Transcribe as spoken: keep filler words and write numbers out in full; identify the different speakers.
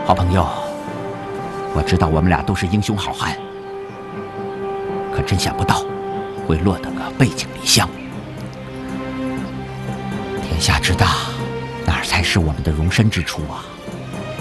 Speaker 1: 好朋友，我知道我们俩都是英雄好汉，可真想不到会落得个背井离乡。天下之大，哪儿才是我们的容身之处啊？